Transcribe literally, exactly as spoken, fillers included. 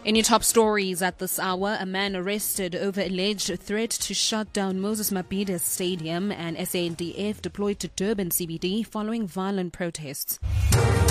In your top stories at this hour, a man arrested over alleged threat to shut down Moses Mabhida Stadium, and S A N D F deployed to Durban C B D following violent protests.